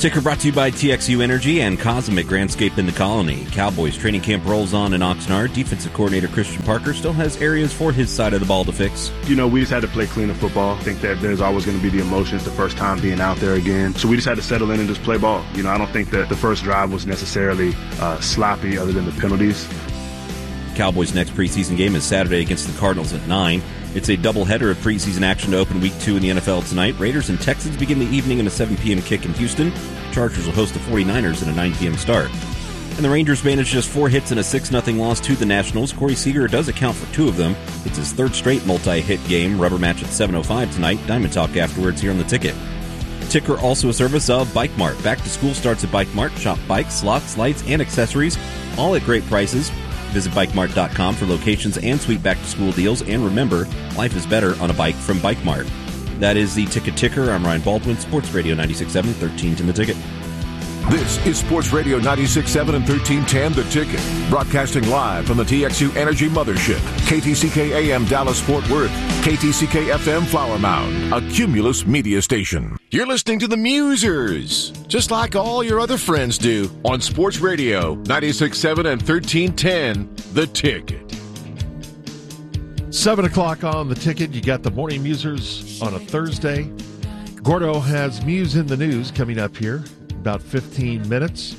Ticker brought to you by TXU Energy and Cosmic Grandscape in the Colony. Cowboys training camp rolls on in Oxnard. Defensive coordinator Christian Parker still has areas for his side of the ball to fix. You know, we just had to play cleaner football. I think that there's always going to be the emotions the first time being out there again. So we just had to settle in and just play ball. You know, I don't think that the first drive was necessarily sloppy other than the penalties. Cowboys' next preseason game is Saturday against the Cardinals at 9. It's a doubleheader of preseason action to open Week 2 in the NFL tonight. Raiders and Texans begin the evening in a 7 p.m. kick in Houston. Chargers will host the 49ers in a 9 p.m. start. And the Rangers managed just 4 hits in a 6-0 loss to the Nationals. Corey Seager does account for 2 of them. It's his 3rd straight multi-hit game. Rubber match at 7:05 tonight. Diamond Talk afterwards here on the Ticket. Ticker also a service of Bike Mart. Back to school starts at Bike Mart. Shop bikes, locks, lights, and accessories, all at great prices. Visit BikeMart.com for locations and sweet back-to-school deals. And remember, life is better on a bike from Bike Mart. That is the Ticker. I'm Ryan Baldwin, Sports Radio 96.7, 1310 The Ticket. This is Sports Radio 96.7 and 1310 The Ticket. Broadcasting live from the TXU Energy Mothership. KTCK AM Dallas Fort Worth. KTCK FM Flower Mound. A Cumulus media station. You're listening to the Musers, just like all your other friends do, on Sports Radio 96.7 and 1310 The Ticket. 7 o'clock on The Ticket. You got the Morning Musers on a Thursday. Gordo has Muse in the News coming up here. About 15 minutes.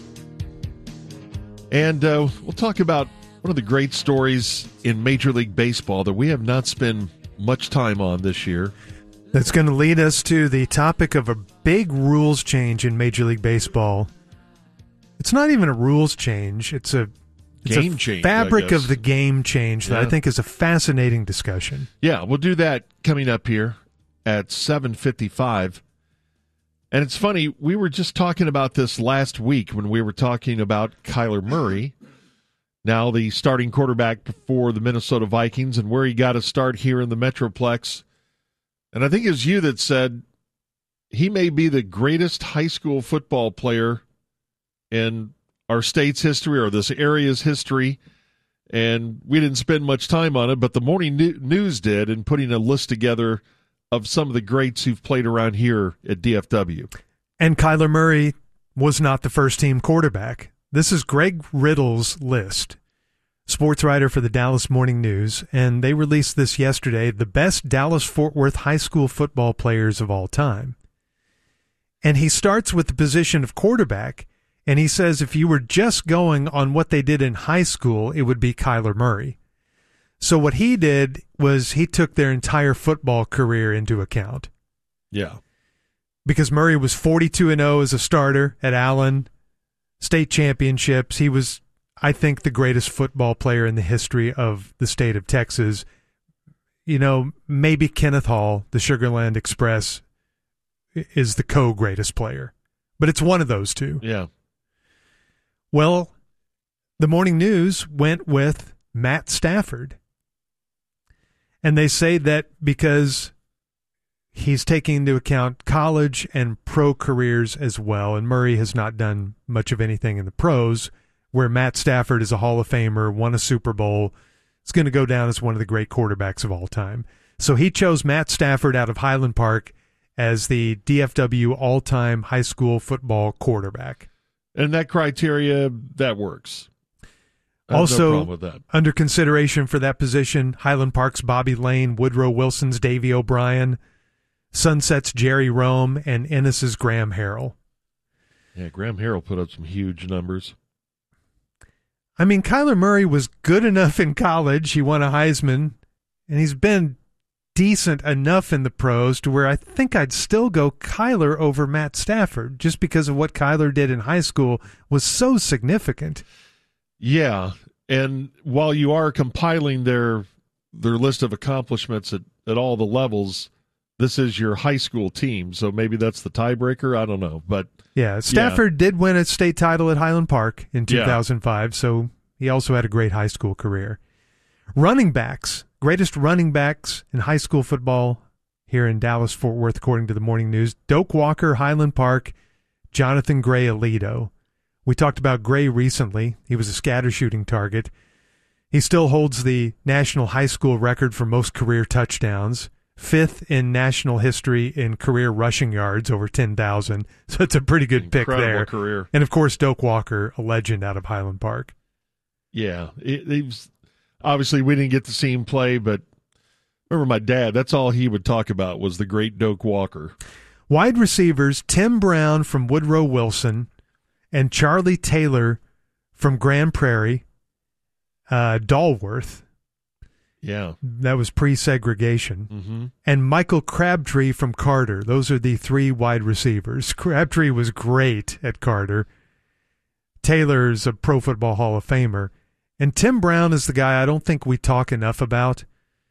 And we'll talk about one of the great stories in Major League Baseball that we have not spent much time on this year. That's going to lead us to the topic of a big rules change in Major League Baseball. It's not even a rules change. It's a game change, fabric of the game change that I think is a fascinating discussion. Yeah, we'll do that coming up here at 7:55. And it's funny, we were just talking about this last week when we were talking about Kyler Murray, now the starting quarterback for the Minnesota Vikings, and where he got to start here in the Metroplex. And I think it was you that said he may be the greatest high school football player in our state's history or this area's history. And we didn't spend much time on it, but the Morning News did in putting a list together of some of the greats who've played around here at DFW. And Kyler Murray was not the first-team quarterback. This is Greg Riddle's list, sports writer for the Dallas Morning News, and they released this yesterday, the best Dallas-Fort Worth high school football players of all time. And he starts with the position of quarterback, and he says if you were just going on what they did in high school, it would be Kyler Murray. So what he did was he took their entire football career into account. Yeah. Because Murray was 42-0 as a starter at Allen, state championships. He was, I think, the greatest football player in the history of the state of Texas. You know, maybe Kenneth Hall, the Sugar Land Express, is the co-greatest player. But it's one of those two. Yeah. Well, the Morning News went with Matt Stafford. And they say that because he's taking into account college and pro careers as well, and Murray has not done much of anything in the pros, where Matt Stafford is a Hall of Famer, won a Super Bowl, is going to go down as one of the great quarterbacks of all time. So he chose Matt Stafford out of Highland Park as the DFW all-time high school football quarterback. And that criteria, that works. Also, under consideration for that position, Highland Park's Bobby Lane, Woodrow Wilson's Davey O'Brien, Sunset's Jerry Rome, and Ennis's Graham Harrell. Yeah, Graham Harrell put up some huge numbers. I mean, Kyler Murray was good enough in college. He won a Heisman, and he's been decent enough in the pros to where I think I'd still go Kyler over Matt Stafford just because of what Kyler did in high school was so significant. Yeah, and while you are compiling their list of accomplishments at all the levels, this is your high school team, so maybe that's the tiebreaker. I don't know, but yeah, Stafford did win a state title at Highland Park in 2005, so he also had a great high school career. Running backs, greatest running backs in high school football here in Dallas-Fort Worth, according to the Morning News. Doak Walker, Highland Park, Jonathan Gray, Aledo. We talked about Gray recently. He was a scatter shooting target. He still holds the national high school record for most career touchdowns. fifth in national history in career rushing yards over 10,000. So it's a pretty good pick there. Incredible career. And, of course, Doak Walker, a legend out of Highland Park. Yeah. Obviously, we didn't get to see him play, but remember my dad, that's all he would talk about was the great Doak Walker. Wide receivers, Tim Brown from Woodrow Wilson and Charlie Taylor from Grand Prairie, Dalworth. Yeah. That was pre-segregation. Mm-hmm. And Michael Crabtree from Carter. Those are the three wide receivers. Crabtree was great at Carter. Taylor's a Pro Football Hall of Famer. And Tim Brown is the guy I don't think we talk enough about.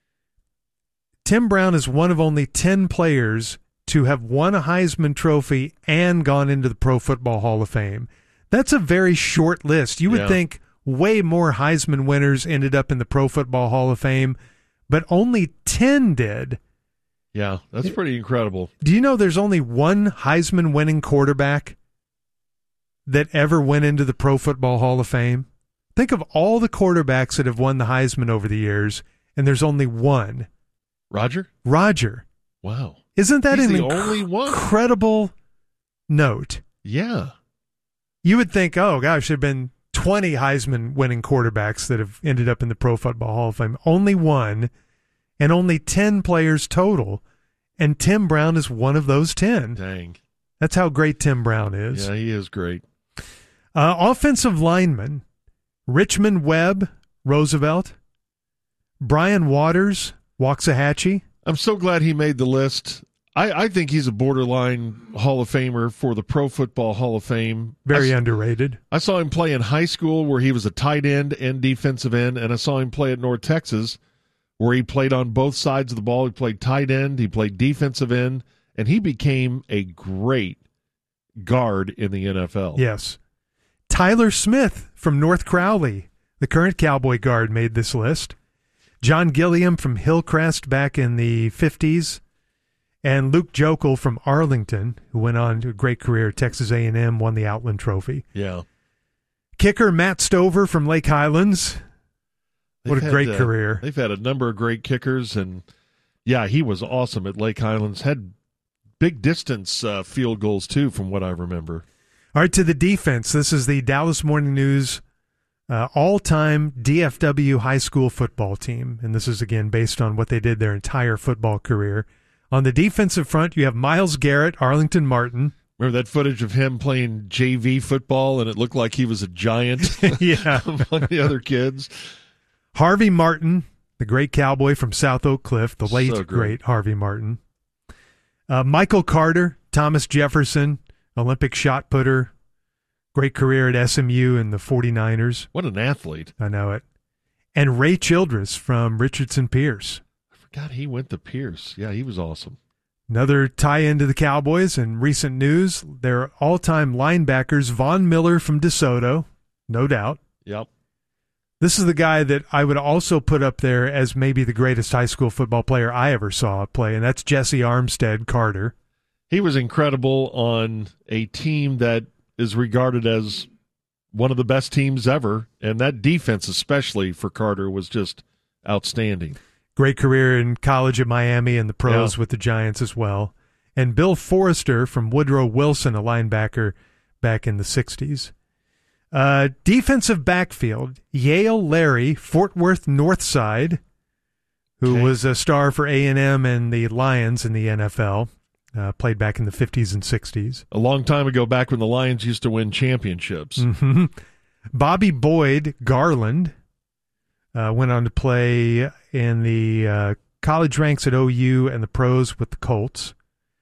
Tim Brown is one of only 10 players to have won a Heisman Trophy and gone into the Pro Football Hall of Fame. That's a very short list. You would think way more Heisman winners ended up in the Pro Football Hall of Fame, but only 10 did. Yeah, that's pretty incredible. Do you know there's only one Heisman winning quarterback that ever went into the Pro Football Hall of Fame? Think of all the quarterbacks that have won the Heisman over the years, and there's only one. Roger? Wow. Isn't that He's an the only one. incredible note? Yeah. You would think, oh, gosh, there have been 20 Heisman winning quarterbacks that have ended up in the Pro Football Hall of Fame. Only one, and only 10 players total. And Tim Brown is one of those 10. Dang. That's how great Tim Brown is. Yeah, he is great. Offensive lineman, Richmond Webb, Roosevelt. Brian Waters, Waxahachie. I'm so glad he made the list. I think he's a borderline Hall of Famer for the Pro Football Hall of Fame. Very underrated. I saw him play in high school where he was a tight end and defensive end, and I saw him play at North Texas where he played on both sides of the ball. He played tight end, he played defensive end, and he became a great guard in the NFL. Yes. Tyler Smith from North Crowley, the current Cowboy guard, made this list. John Gilliam from Hillcrest back in the 50s. And Luke Jokel from Arlington, who went on to a great career at Texas A&M, won the Outland Trophy. Yeah. Kicker Matt Stover from Lake Highlands. What a great career. They've had a number of great kickers, and, yeah, he was awesome at Lake Highlands. Had big distance field goals, too, from what I remember. All right, to the defense. This is the Dallas Morning News all-time DFW high school football team, and this is, again, based on what they did their entire football career. On the defensive front, you have Myles Garrett, Arlington Martin. Remember that footage of him playing JV football, and it looked like he was a giant yeah. among the other kids? Harvey Martin, the great cowboy from South Oak Cliff, the late, So great Harvey Martin. Michael Carter, Thomas Jefferson, Olympic shot putter, great career at SMU and the 49ers. What an athlete. I know it. And Ray Childress from Richardson Pierce. God, he went to Pierce. Yeah, he was awesome. Another tie-in to the Cowboys in recent news, their all-time linebackers, Von Miller from DeSoto, no doubt. Yep. This is the guy that I would also put up there as maybe the greatest high school football player I ever saw play, and that's Jesse Armstead Carter. He was incredible on a team that is regarded as one of the best teams ever, and that defense especially for Carter was just outstanding. Great career in college at Miami and the pros with the Giants as well. And Bill Forrester from Woodrow Wilson, a linebacker back in the 60s. Defensive backfield, Yale Larry, Fort Worth Northside, who was a star for A&M and the Lions in the NFL, played back in the 50s and 60s. A long time ago, back when the Lions used to win championships. Mm-hmm. Bobby Boyd Garland went on to play in the college ranks at OU and the pros with the Colts.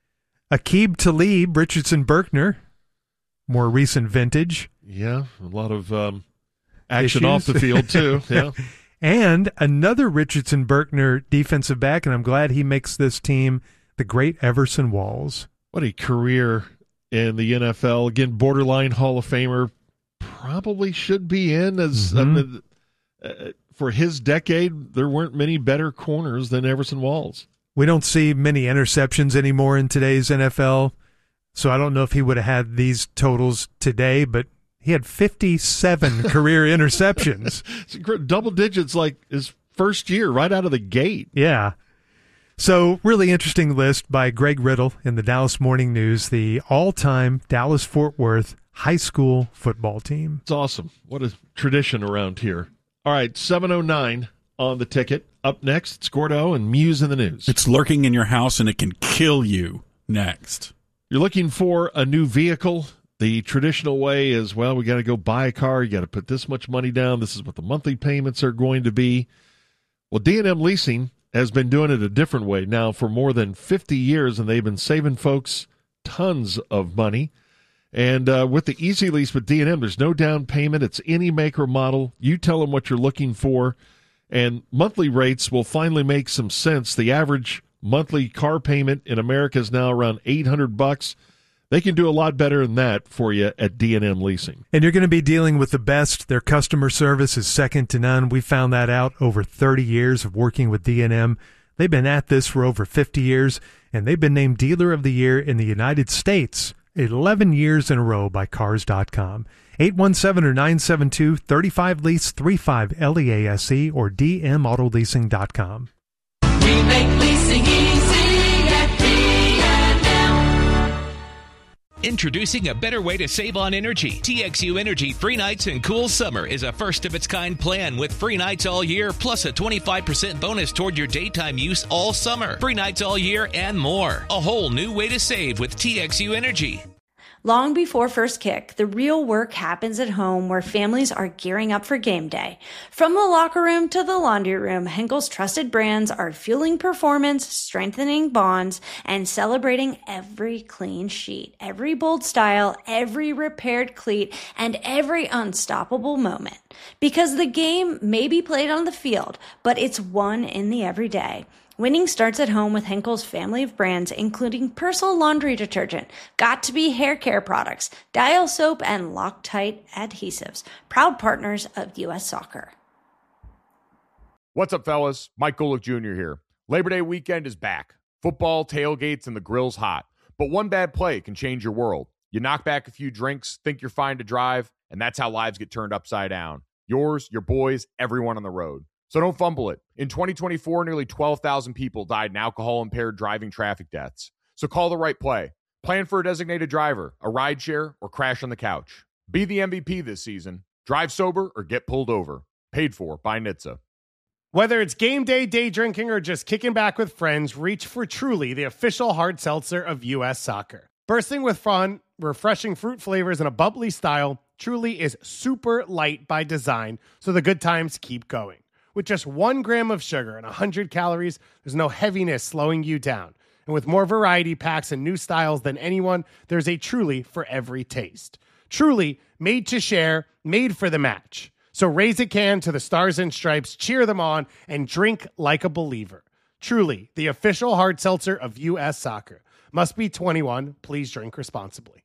Aqib Talib, Richardson Berkner, more recent vintage. Yeah, a lot of action Issues. off the field, too. Yeah. And another Richardson Berkner defensive back, and I'm glad he makes this team, the great Everson Walls. What a career in the NFL. Again, borderline Hall of Famer. Probably should be in as for his decade. There weren't many better corners than Everson Walls. We don't see many interceptions anymore in today's NFL, so I don't know if he would have had these totals today, but he had 57 career interceptions. It's double digits like his first year right out of the gate. Yeah. So, really interesting list by Greg Riddle in the Dallas Morning News, the all-time Dallas-Fort Worth high school football team. It's awesome. What a tradition around here. All right, 7:09 on the ticket. Up next, it's Gordo and Muse in the News. It's lurking in your house, and it can kill you next. You're looking for a new vehicle. The traditional way is, well, we got to go buy a car. You got to put this much money down. This is what the monthly payments are going to be. Well, D&M Leasing has been doing it a different way now for more than 50 years, and they've been saving folks tons of money. And with the Easy Lease with D&M, there's no down payment. It's any make or model. You tell them what you're looking for, and monthly rates will finally make some sense. The average monthly car payment in America is now around $800. They can do a lot better than that for you at D&M Leasing. And you're going to be dealing with the best. Their customer service is second to none. We found that out over 30 years of working with D&M. They've been at this for over 50 years, and they've been named Dealer of the Year in the United States 11 years in a row by Cars.com. 817 or 972 35lease 35LEASE or dmautoleasing.com. We make leasing easy at D&M. Introducing a better way to save on energy. TXU Energy Free Nights and Cool Summer is a first-of-its-kind plan with free nights all year, plus a 25% bonus toward your daytime use all summer. Free nights all year and more. A whole new way to save with TXU Energy. Long before first kick, the real work happens at home where families are gearing up for game day. From the locker room to the laundry room, Henkel's trusted brands are fueling performance, strengthening bonds, and celebrating every clean sheet, every bold style, every repaired cleat, and every unstoppable moment. Because the game may be played on the field, but it's won in the everyday. Winning starts at home with Henkel's family of brands, including Persil laundry detergent, Got2b hair care products, Dial soap, and Loctite adhesives. Proud partners of U.S. Soccer. What's up, fellas? Mike Golick Jr. here. Labor Day weekend is back. Football, tailgates, and the grill's hot. But one bad play can change your world. You knock back a few drinks, think you're fine to drive, and that's how lives get turned upside down. Yours, your boys, everyone on the road. So don't fumble it. In 2024, nearly 12,000 people died in alcohol-impaired driving traffic deaths. So call the right play. Plan for a designated driver, a rideshare, or crash on the couch. Be the MVP this season. Drive sober or get pulled over. Paid for by NHTSA. Whether it's game day, day drinking, or just kicking back with friends, reach for Truly, the official hard seltzer of U.S. Soccer. Bursting with fun, refreshing fruit flavors, and a bubbly style, Truly is super light by design, so the good times keep going. With just 1 gram of sugar and 100 calories, there's no heaviness slowing you down. And with more variety packs and new styles than anyone, there's a Truly for every taste. Truly, made to share, made for the match. So raise a can to the Stars and Stripes, cheer them on, and drink like a believer. Truly, the official hard seltzer of U.S. Soccer. Must be 21. Please drink responsibly.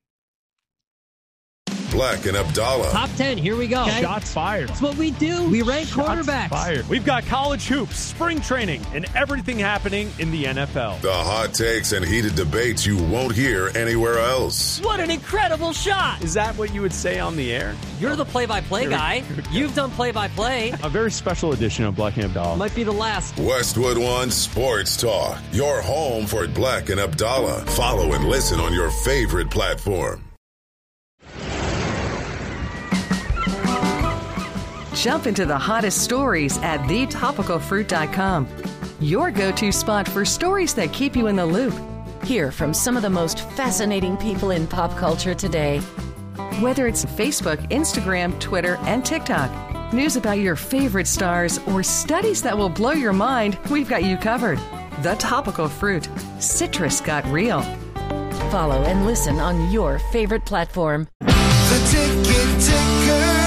Black and Abdallah. Top 10, here we go. Okay. Shots fired. That's what we do. We rank quarterbacks. Fired. We've got college hoops, spring training, and everything happening in the NFL. The hot takes and heated debates you won't hear anywhere else. What an incredible shot. Is that what you would say on the air? You're the play-by-play guy. You've done play-by-play. A very special edition of Black and Abdallah. Might be the last. Westwood One Sports Talk. Your home for Black and Abdallah. Follow and listen on your favorite platform. Jump into the hottest stories at thetopicalfruit.com. Your go-to spot for stories that keep you in the loop. Hear from some of the most fascinating people in pop culture today. Whether it's Facebook, Instagram, Twitter, and TikTok, news about your favorite stars, or studies that will blow your mind, we've got you covered. The Topical Fruit. Citrus got real. Follow and listen on your favorite platform. The Ticket Ticker.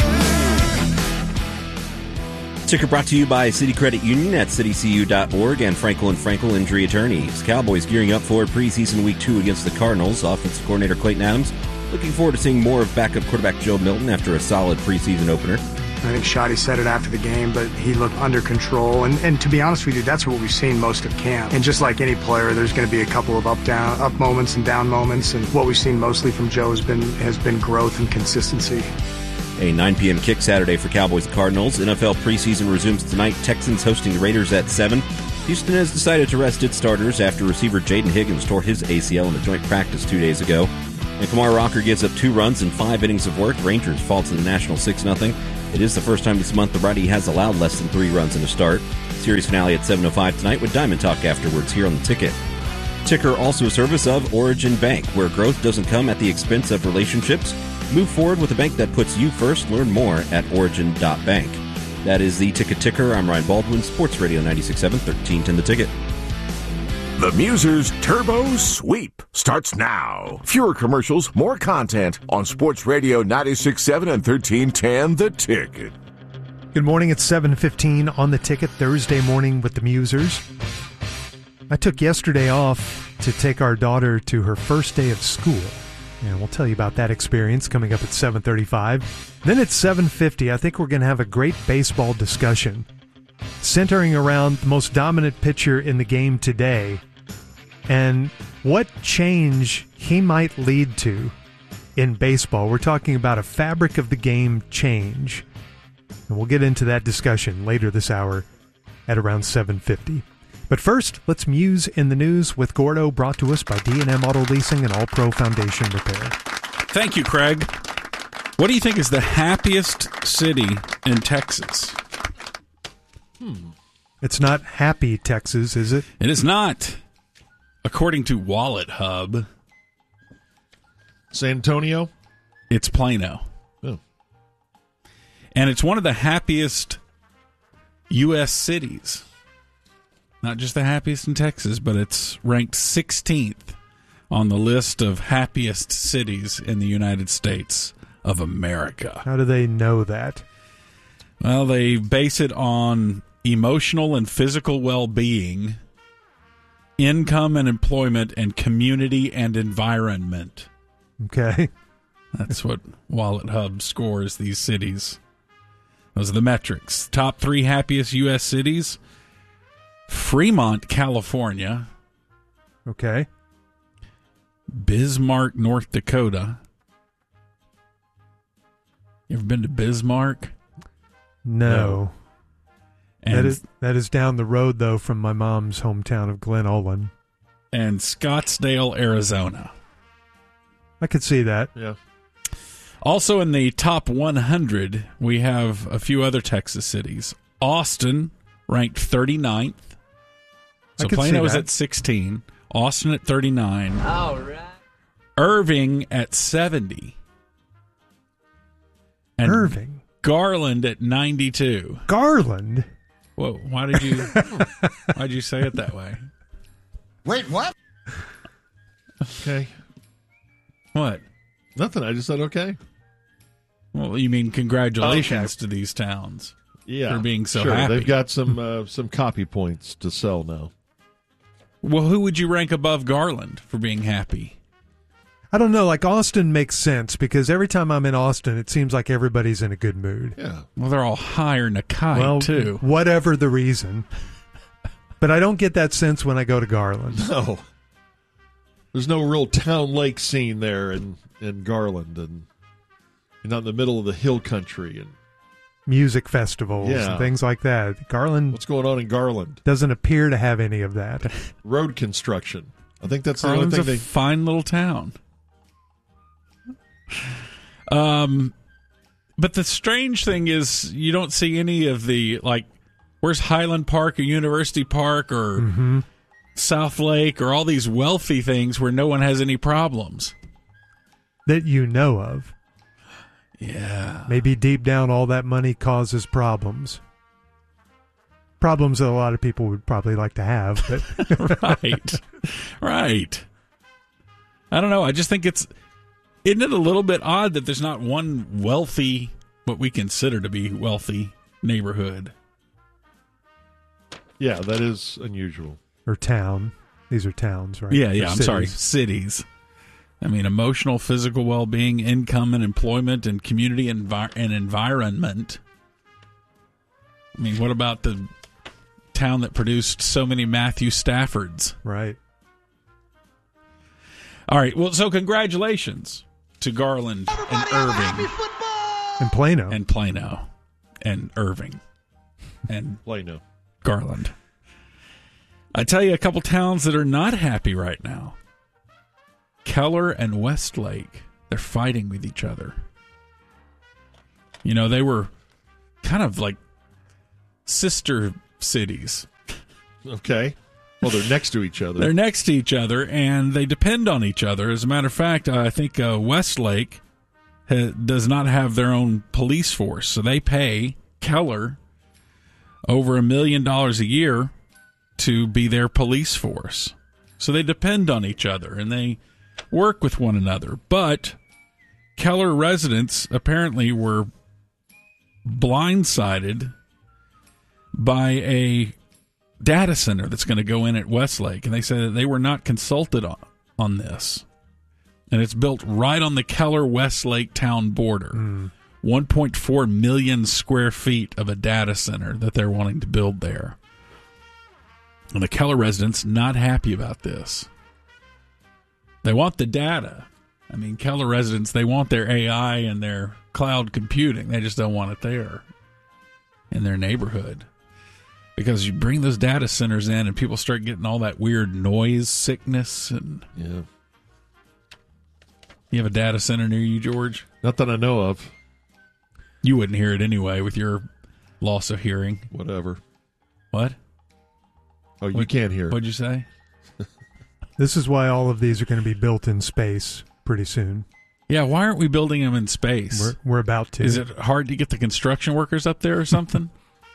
Ticker brought to you by City Credit Union at citycu.org and Frankel & Frankel Injury Attorneys. Cowboys gearing up for preseason week 2 against the Cardinals. Offensive coordinator Clayton Adams looking forward to seeing more of backup quarterback Joe Milton after a solid preseason opener. I think Shoddy said it after the game, but he looked under control. And to be honest with you, that's what we've seen most of camp. And just like any player, there's going to be a couple of up moments and down moments. And what we've seen mostly from Joe has been growth and consistency. A 9 p.m. kick Saturday for Cowboys and Cardinals. NFL preseason resumes tonight. Texans hosting the Raiders at 7. Houston has decided to rest its starters after receiver Jaden Higgins tore his ACL in a joint practice 2 days ago. And Kamar Rocker gives up 2 runs in 5 innings of work. Rangers fall to the National 6-0. It is the first time this month the righty has allowed less than 3 runs in a start. Series finale at 7:05 tonight with Diamond Talk afterwards here on the Ticket. Ticker also a service of Origin Bank, where growth doesn't come at the expense of relationships. Move forward with a bank that puts you first. Learn more at origin.bank. That is the Ticker. I'm Ryan Baldwin, Sports Radio 96.7, 1310 The Ticket. The Musers Turbo Sweep starts now. Fewer commercials, more content on Sports Radio 96.7 and 1310 The Ticket. Good morning. It's 7:15 on The Ticket, Thursday morning with the Musers. I took yesterday off to take our daughter to her first day of school. And we'll tell you about that experience coming up at 7:35. Then at 7:50, I think we're going to have a great baseball discussion centering around the most dominant pitcher in the game today and what change he might lead to in baseball. We're talking about a fabric of the game change. And we'll get into that discussion later this hour at around 7:50. But first, let's muse in the news with Gordo, brought to us by D&M Auto Leasing and All Pro Foundation Repair. Thank you, Craig. What do you think is the happiest city in Texas? It's not Happy, Texas, is it? It is not. According to Wallet Hub, San Antonio? It's Plano. Oh. And it's one of the happiest U.S. cities. Not just the happiest in Texas, but it's ranked 16th on the list of happiest cities in the United States of America. How do they know that? Well, they base it on emotional and physical well-being, income and employment, and community and environment. Okay. That's what Wallet Hub scores these cities. Those are the metrics. Top 3 happiest U.S. cities: Fremont, California. Okay. Bismarck, North Dakota. You ever been to Bismarck? No. And that is down the road, though, from my mom's hometown of Glen Olin. And Scottsdale, Arizona. I could see that. Yeah. Also in the top 100, we have a few other Texas cities. Austin, ranked 39th. So Plano is at 16. Austin at 39. All right. Irving at 70. And Irving. Garland at 92. Garland? Whoa, why'd you say it that way? Wait, what? Okay. What? Nothing. I just said okay. Well, you mean congratulations to these towns for being so happy. They've got some copy points to sell now. Well, who would you rank above Garland for being happy? I don't know. Like, Austin makes sense because every time I'm in Austin, it seems like everybody's in a good mood. Yeah. Well, they're all higher than a kite, too. Whatever the reason. But I don't get that sense when I go to Garland. No. There's no real town lake scene there in Garland, and you're not in the middle of the hill country and music festivals and things like that. Garland. What's going on in Garland? Doesn't appear to have any of that. Road construction. I think that's the Garland's only thing a fine little town. But the strange thing is you don't see any of the, like, where's Highland Park or University Park or South Lake or all these wealthy things where no one has any problems. That you know of. Yeah. Maybe deep down all that money causes problems. Problems that a lot of people would probably like to have. But Right. I don't know. I just think isn't it a little bit odd that there's not one wealthy, what we consider to be wealthy neighborhood? Yeah, that is unusual. Or town. These are towns, right? Yeah, I'm sorry. Cities. I mean, emotional, physical well-being, income and employment, and community and environment. I mean, what about the town that produced so many Matthew Staffords? Right. All right. Well, so congratulations to Garland and Irving. And Plano. And Plano. And Irving. And Plano. Garland. I tell you a couple towns that are not happy right now. Keller and Westlake, they're fighting with each other. You know, they were kind of like sister cities. Okay. Well, they're next to each other. They're next to each other, and they depend on each other. As a matter of fact, I think Westlake does not have their own police force, so they pay Keller over $1 million a year to be their police force. So they depend on each other, and they work with one another. But Keller residents apparently were blindsided by a data center that's going to go in at Westlake, and they said that they were not consulted on this. And it's built right on the Keller-Westlake town border. 1.4 million square feet of a data center that they're wanting to build there. And the Keller residents not happy about this. They want the data. I mean, Keller residents, they want their AI and their cloud computing. They just don't want it there in their neighborhood. Because you bring those data centers in and people start getting all that weird noise sickness. And yeah. You have a data center near you, George? Not that I know of. You wouldn't hear it anyway with your loss of hearing. Whatever. What? Oh, you can't hear it. What'd you say? This is why all of these are going to be built in space pretty soon. Yeah, why aren't we building them in space? We're about to. Is it hard to get the construction workers up there or something?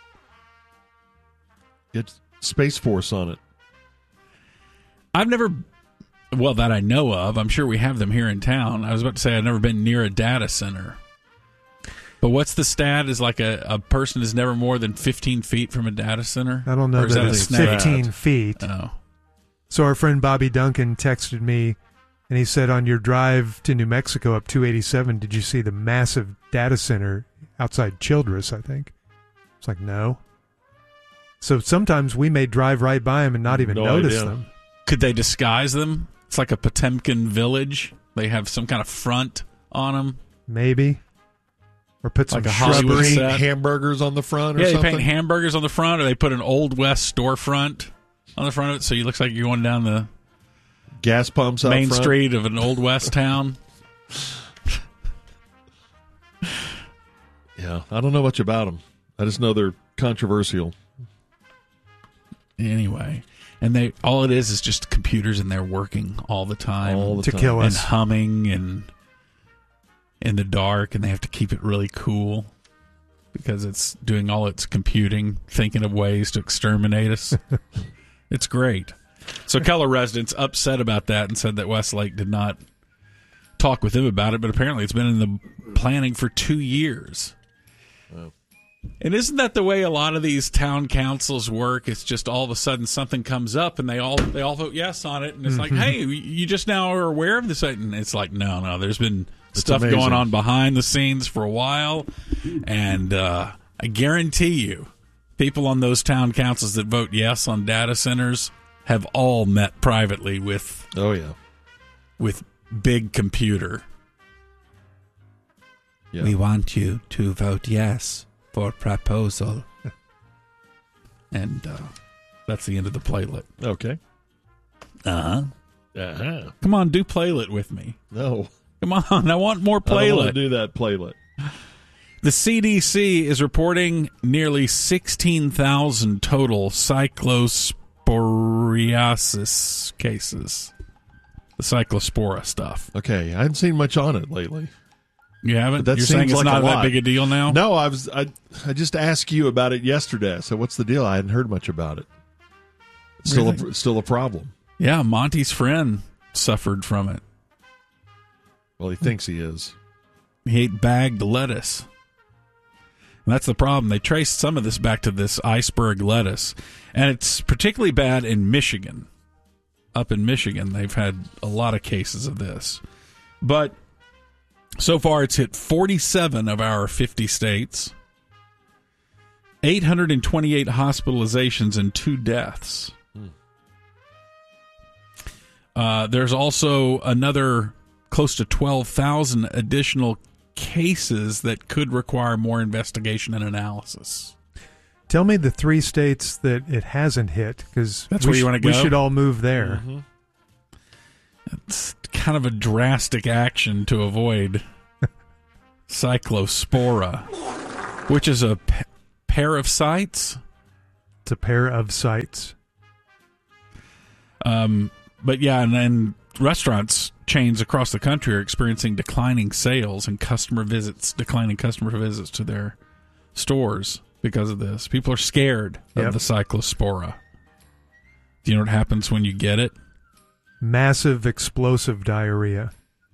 Get Space Force on it. I've never, well, that I know of. I'm sure we have them here in town. I was about to say I've never been near a data center. But what's the stat? Is like a person is never more than 15 feet from a data center? I don't know that it's 15 feet. Oh. So our friend Bobby Duncan texted me, and he said, on your drive to New Mexico up 287, did you see the massive data center outside Childress, I think? It's like, no. So sometimes we may drive right by them and not even notice them. Could they disguise them? It's like a Potemkin village. They have some kind of front on them. Maybe. Or put some like a Hollywood set. Hamburgers on the front or something? something? Yeah, they paint hamburgers on the front, or they put an Old West storefront on the front of it, so you looks like you're going down the gas pumps out main front. street of an Old West town. Yeah, I don't know much about them. I just know they're controversial. Anyway, and they all it is just computers, and they're working all the time to kill us, and humming and in the dark, and they have to keep it really cool because it's doing all its computing, thinking of ways to exterminate us. It's great. So Keller residents upset about that and said that Westlake did not talk with them about it, but apparently it's been in the planning for 2 years. Wow. And isn't that the way a lot of these town councils work? It's just all of a sudden something comes up and they all vote yes on it, and it's like, hey, you just now are aware of this, and it's like, no, there's been stuff going on behind the scenes for a while, and I guarantee you, people on those town councils that vote yes on data centers have all met privately with with Big Computer. Yeah. We want you to vote yes for proposal. And that's the end of the playlet. Okay. Uh-huh. Come on, do playlet with me. No. Come on, I want more playlet. I don't want to do that playlet. The CDC is reporting nearly 16,000 total cyclosporiasis cases. The cyclospora stuff. Okay, I haven't seen much on it lately. You haven't? But that You're seems saying it's like not a lot. that big a deal now? No, I just asked you about it yesterday. So what's the deal? I hadn't heard much about it. It's Really? still a problem. Yeah, Monty's friend suffered from it. Well, he thinks he is. He ate bagged lettuce. And that's the problem. They traced some of this back to this iceberg lettuce. And it's particularly bad in Michigan. Up in Michigan, they've had a lot of cases of this. But so far, it's hit 47 of our 50 states, 828 hospitalizations, and 2 deaths. There's also another close to 12,000 additional cases that could require more investigation and analysis. Tell me the 3 states that it hasn't hit, because That's where you wanna go? We should all move there. Mm-hmm. It's kind of a drastic action to avoid Cyclospora, which is a pair of sites. It's a pair of sites. But yeah, and then restaurants chains across the country are experiencing declining sales and declining customer visits to their stores because of this. People are scared of the Cyclospora. Do you know what happens when you get it? Massive explosive diarrhea.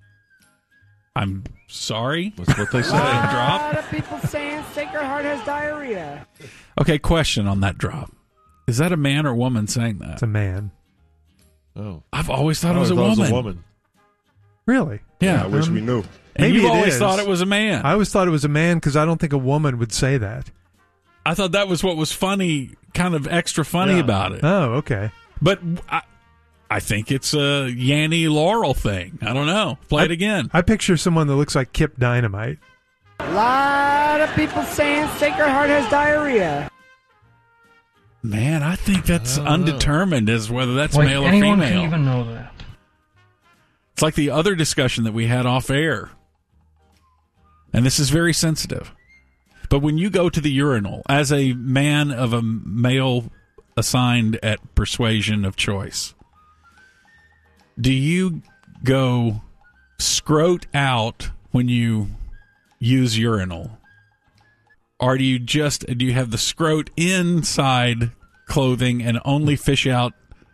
I'm sorry? That's what they say. A lot of people saying Sacred Heart has diarrhea. Okay, question on that drop. Is that a man or woman saying that? It's a man. Oh. I've always thought it was a woman. Really? Yeah. I wish we knew. And Maybe you've it always is. thought it was a man. I always thought it was a man because I don't think a woman would say that. I thought that was what was funny, kind of extra funny about it. Oh, okay. But I think it's a Yanny Laurel thing. I don't know. Play it again. I picture someone that looks like Kip Dynamite. A lot of people saying Sacred Heart has diarrhea. Man, I think that's undetermined as whether that's Like male or anyone female. can even know that. It's like the other discussion that we had off air. And this is very sensitive. But when you go to the urinal as a man of a male assigned at persuasion of choice, do you go scrote out when you use urinal? Or do you have the scrote inside clothing and only fish out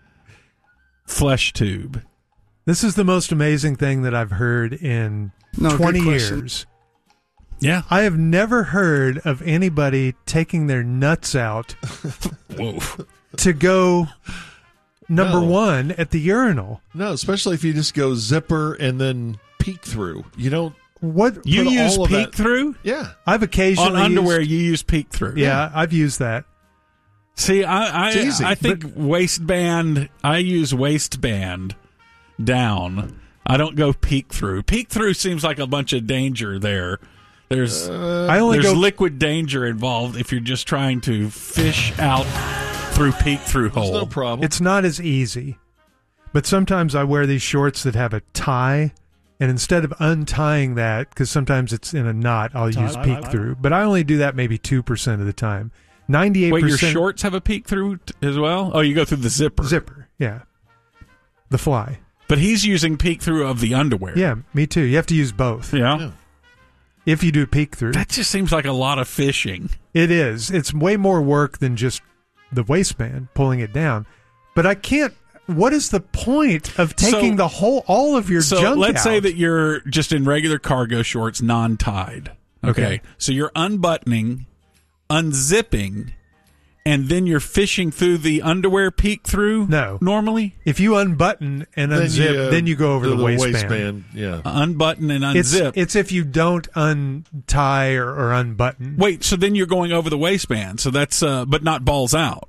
flesh tube? This is the most amazing thing that I've heard in 20 years. Yeah. I have never heard of anybody taking their nuts out Whoa. to go number one at the urinal. No, especially if you just go zipper and then peek through. You don't. What You put use all of peek that- through? Yeah. I've occasionally On underwear, used- you use peek through. Yeah, I've used that. See, It's easy, I think waistband. I use waistband down. I don't go peek through. Peek through seems like a bunch of danger there. There's there's liquid danger involved if you're just trying to fish out through peek through hole. No problem. It's not as easy. But sometimes I wear these shorts that have a tie, and instead of untying that, because sometimes it's in a knot, I'll use peek through. But I only do that maybe 2% of the time. 98%. Wait, your shorts have a peek through as well? Oh, you go through the zipper. Zipper, yeah. The fly. But he's using peek through of the underwear. Yeah, me too. You have to use both. Yeah. If you do peek through. That just seems like a lot of fishing. It is. It's way more work than just the waistband, pulling it down. But I can't. What is the point of taking all of your junk out? So let's say that you're just in regular cargo shorts, non-tied. Okay. So you're unbuttoning, unzipping, and then you're fishing through the underwear peek through? No. Normally? If you unbutton and unzip, then you go over the waistband. Yeah. Unbutton and unzip. It's if you don't untie or unbutton. Wait, so then you're going over the waistband. So that's, but not balls out.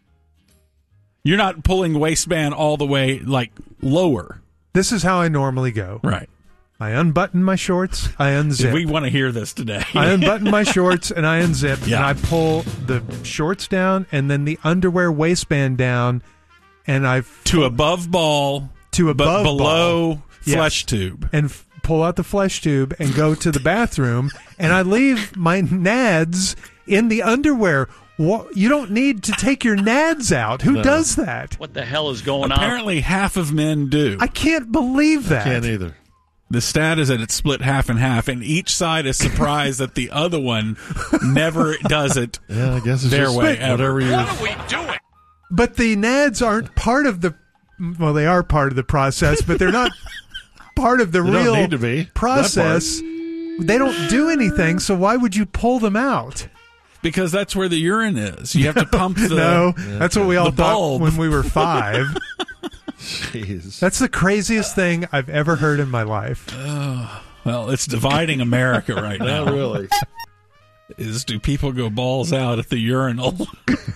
You're not pulling waistband all the way, like, lower. This is how I normally go. Right. I unbutton my shorts, I unzip. We want to hear this today. I unbutton my shorts and I unzip, Yeah. and I pull the shorts down and then the underwear waistband down, and I to above ball, to above but below ball. flesh Yes. tube, and pull out the flesh tube and go to the bathroom, and I leave my nads in the underwear. You don't need to take your nads out. Who does that? What the hell is going on? Apparently, half of men do. I can't believe that. Can't either. The stat is that it's split half and half, and each side is surprised that the other one never does it Yeah, I guess it's their just way ever. whatever you. What are we doing? But the nads aren't part of the. Well, they are part of the process, but they're not part of the They real don't need to be. process. They don't do anything, so why would you pull them out? Because that's where the urine is. You have to pump the No, that's what we all the thought bulb. when we were 5. Jeez. That's the craziest thing I've ever heard in my life. Well, it's dividing America right now. Not really. Is do people go balls out at the urinal?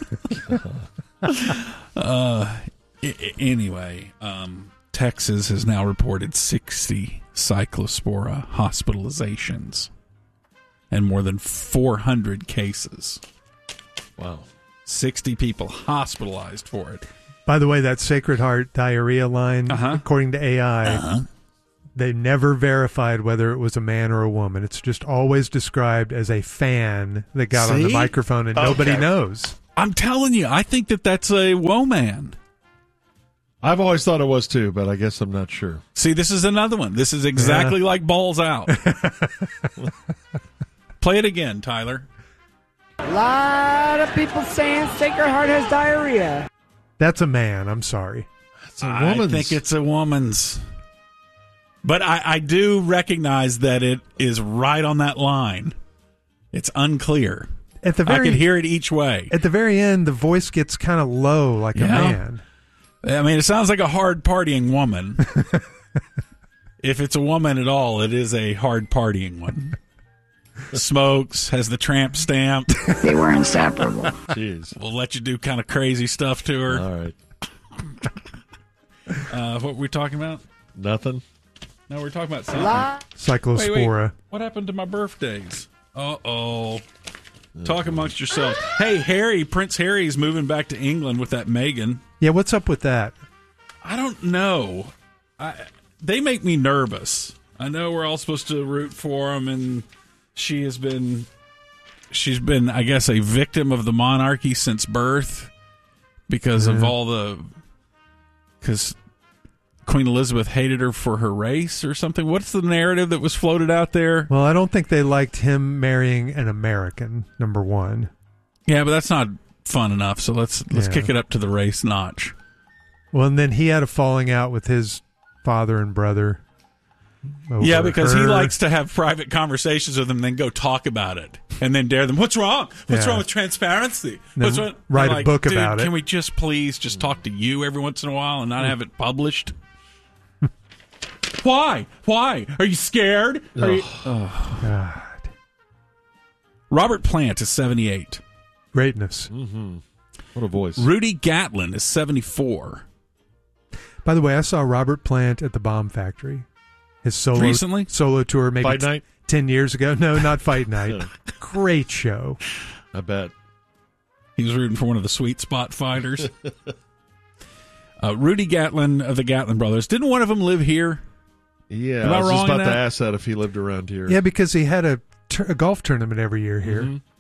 Anyway, Texas has now reported 60 cyclospora hospitalizations and more than 400 cases. Wow. 60 people hospitalized for it. By the way, that Sacred Heart diarrhea line, according to AI, they never verified whether it was a man or a woman. It's just always described as a fan that got on the microphone, and nobody knows. I'm telling you, I think that's a woman. I've always thought it was too, but I guess I'm not sure. See, this is another one. This is exactly like Balls Out. Play it again, Tyler. A lot of people saying Sacred Heart has diarrhea. That's a man. I'm sorry. That's a woman's. I think it's a woman's. But I do recognize that it is right on that line. It's unclear. I can hear it each way. At the very end, the voice gets kind of low like a man. I mean, it sounds like a hard partying woman. If it's a woman at all, it is a hard partying one. Smokes, has the tramp stamp. They were inseparable. Jeez. We'll let you do kind of crazy stuff to her. All right. What were we talking about? Nothing. No, we're talking about something. Cyclospora. Wait. What happened to my birthdays? Uh-oh. Talk amongst yourselves. Hey, Prince Harry's moving back to England with that Meghan. Yeah, what's up with that? I don't know. They make me nervous. I know we're all supposed to root for him, and she's been, I guess, a victim of the monarchy since birth because of because Queen Elizabeth hated her for her race or something. What's the narrative that was floated out there? Well, I don't think they liked him marrying an American, number one. Yeah, but that's not fun enough, so let's kick it up to the race notch. Well, and then he had a falling out with his father and brother. Yeah, because he likes to have private conversations with them and then go talk about it and then dare them. What's wrong? What's wrong with transparency? What's wrong? Write a book about it. Can we just please just talk to you every once in a while and not have it published? Why? Are you scared? God. Robert Plant is 78. Greatness. Mm-hmm. What a voice. Rudy Gatlin is 74. By the way, I saw Robert Plant at the Bomb Factory. His solo tour maybe Fight Night? 10 years ago. No, not Fight Night. Great show. I bet. He was rooting for one of the Sweet Spot fighters. Rudy Gatlin of the Gatlin brothers. Didn't one of them live here? Yeah, I was just about to ask that if he lived around here. Yeah, because he had a golf tournament every year here. Mm-hmm.